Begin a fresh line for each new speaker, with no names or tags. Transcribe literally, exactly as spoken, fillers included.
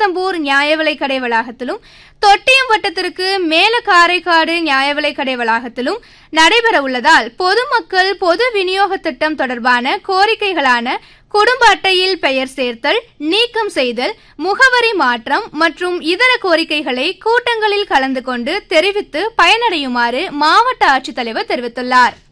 ஸ்ரீபெரும்பூர் நியாய விலைக்கடை வளாகத்திலும், தொட்டியம் வட்டத்திற்கு மேல காரைக்காடு நியாய விலைக்கடை வளாகத்திலும் நடைபெற உள்ளதால் பொதுமக்கள் பொது விநியோக திட்டம் தொடர்பான கோரிக்கைகளான குடும்ப அட்டையில் பெயர் சேர்த்தல், நீக்கம் செய்தல், முகவரி மாற்றம் மற்றும் இதர கோரிக்கைகளை கூட்டங்களில் கலந்து கொண்டு தெரிவித்து பயனடையுமாறு மாவட்ட ஆட்சித்தலைவர் தெரிவித்துள்ளார்.